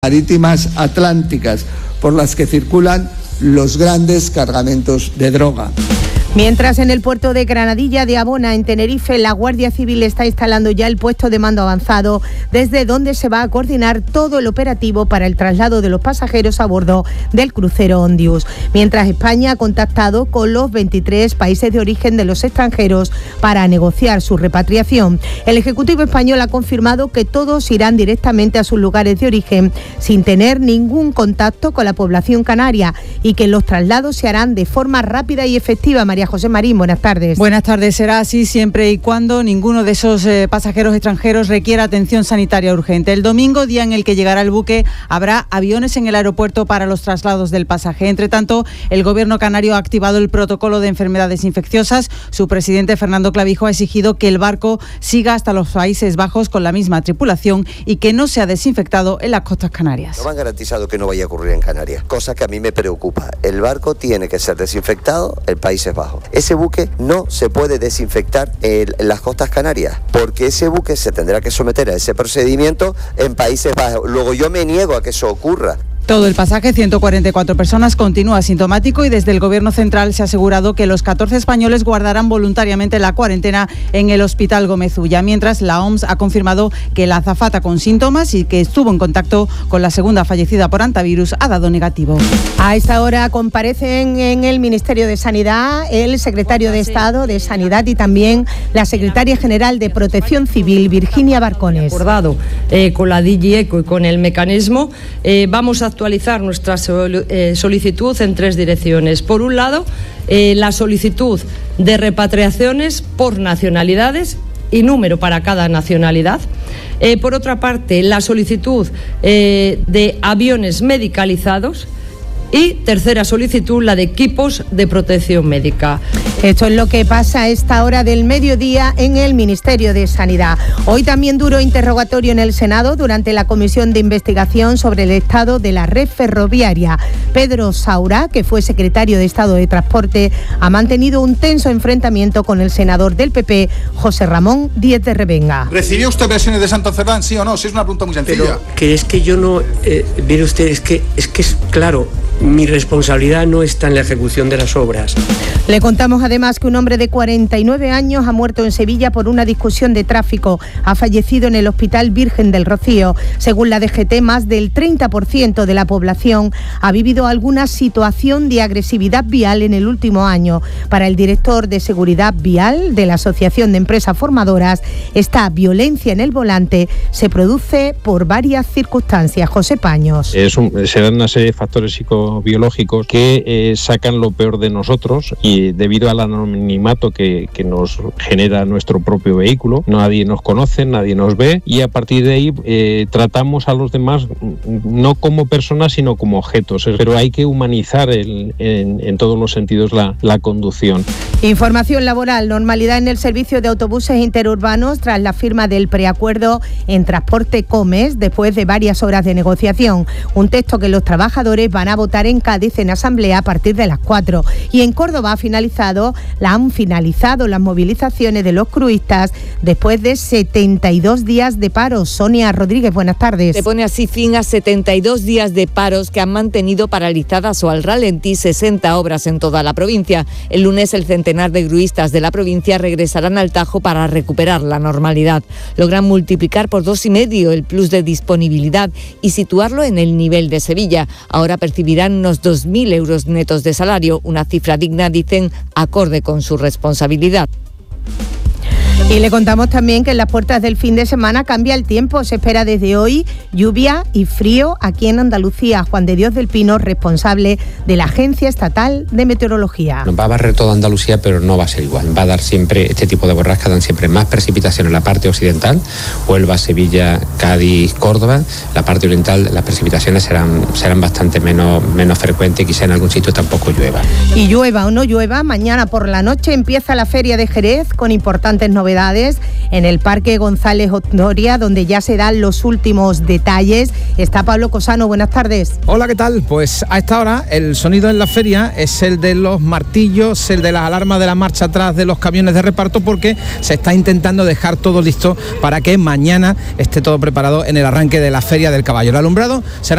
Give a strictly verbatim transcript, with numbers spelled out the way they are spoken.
marítimas atlánticas por las que circulan los grandes cargamentos de droga. Mientras en el puerto de Granadilla de Abona, en Tenerife, la Guardia Civil está instalando ya el puesto de mando avanzado, desde donde se va a coordinar todo el operativo para el traslado de los pasajeros a bordo del crucero Ondius. Mientras España ha contactado con los veintitrés países de origen de los extranjeros para negociar su repatriación. El Ejecutivo español ha confirmado que todos irán directamente a sus lugares de origen sin tener ningún contacto con la población canaria y que los traslados se harán de forma rápida y efectiva. María José Marín, buenas tardes. Buenas tardes. Será así siempre y cuando ninguno de esos eh, pasajeros extranjeros requiera atención sanitaria urgente. El domingo, día en el que llegará el buque, habrá aviones en el aeropuerto para los traslados del pasaje. Entre tanto, el Gobierno canario ha activado el protocolo de enfermedades infecciosas. Su presidente, Fernando Clavijo, ha exigido que el barco siga hasta los Países Bajos con la misma tripulación y que no sea desinfectado en las costas canarias. No me han garantizado que no vaya a ocurrir en Canarias, cosa que a mí me preocupa. El barco tiene que ser desinfectado en Países Bajos. Ese buque no se puede desinfectar en las costas canarias, porque ese buque se tendrá que someter a ese procedimiento en Países Bajos. Luego yo me niego a que eso ocurra. Todo el pasaje, ciento cuarenta y cuatro personas, continúa asintomático y desde el Gobierno central se ha asegurado que los catorce españoles guardarán voluntariamente la cuarentena en el Hospital Gómez Ulla, mientras la O M S ha confirmado que la azafata con síntomas y que estuvo en contacto con la segunda fallecida por antivirus ha dado negativo. A esta hora comparecen en el Ministerio de Sanidad el secretario de Estado de Sanidad y también la secretaria general de Protección Civil, Virginia Barcones. Acordado eh, con la D G ECO y con el mecanismo, eh, vamos a actualizar nuestra solicitud en tres direcciones. Por un lado, eh, la solicitud de repatriaciones por nacionalidades y número para cada nacionalidad. Eh, por otra parte, la solicitud eh, de aviones medicalizados. Y tercera solicitud, la de equipos de protección médica. Esto es lo que pasa a esta hora del mediodía en el Ministerio de Sanidad. Hoy también duro interrogatorio en el Senado durante la comisión de investigación sobre el estado de la red ferroviaria. Pedro Saura, que fue secretario de Estado de Transporte, ha mantenido un tenso enfrentamiento con el senador del P P, José Ramón Díez de Revenga. ¿Recibió usted versiones de Santo Cerdán, sí o no? Si es una pregunta muy sencilla. Pero que es que yo no... Eh, mire usted, es que, es que es claro... Mi responsabilidad no está en la ejecución de las obras. Le contamos además que un hombre de cuarenta y nueve años ha muerto en Sevilla por una discusión de tráfico. Ha fallecido en el Hospital Virgen del Rocío. Según la D G T, más del treinta por ciento de la población ha vivido alguna situación de agresividad vial en el último año. Para el director de Seguridad Vial de la Asociación de Empresas Formadoras, esta violencia en el volante se produce por varias circunstancias. José Paños. Es un, se dan una serie de factores psicológicos biológicos que eh, sacan lo peor de nosotros y debido al anonimato que, que nos genera nuestro propio vehículo, nadie nos conoce, nadie nos ve y a partir de ahí eh, tratamos a los demás no como personas sino como objetos, pero hay que humanizar el, en, en todos los sentidos la, la conducción. Información laboral, normalidad en el servicio de autobuses interurbanos tras la firma del preacuerdo en Transporte Comes después de varias horas de negociación. Un texto que los trabajadores van a votar en Cádiz en asamblea a partir de las cuatro. Y en Córdoba ha finalizado, la han finalizado las movilizaciones de los cruistas después de setenta y dos días de paro. Sonia Rodríguez, buenas tardes. Se pone así fin a setenta y dos días de paros que han mantenido paralizadas o al ralentí sesenta obras en toda la provincia. El lunes el centenar de cruistas de la provincia regresarán al Tajo para recuperar la normalidad. Logran multiplicar por dos y medio el plus de disponibilidad y situarlo en el nivel de Sevilla. Ahora percibirán unos dos mil euros netos de salario, una cifra digna, dicen, acorde con su responsabilidad. Y le contamos también que en las puertas del fin de semana cambia el tiempo. Se espera desde hoy lluvia y frío aquí en Andalucía. Juan de Dios del Pino, responsable de la Agencia Estatal de Meteorología. Nos va a barrer toda Andalucía, pero no va a ser igual. Va a dar siempre, este tipo de borrascas dan siempre más precipitación en la parte occidental, Huelva, Sevilla, Cádiz, Córdoba. La parte oriental, las precipitaciones serán, serán bastante menos, menos frecuentes y quizá en algún sitio tampoco llueva. Y llueva o no llueva, mañana por la noche empieza la Feria de Jerez con importantes novedades actividades en el Parque González Ondoria, donde ya se dan los últimos detalles. Está Pablo Cosano, buenas tardes. Hola, ¿qué tal? Pues a esta hora el sonido en la feria es el de los martillos, el de las alarmas de la marcha atrás de los camiones de reparto, porque se está intentando dejar todo listo para que mañana esté todo preparado en el arranque de la Feria del Caballo. El alumbrado será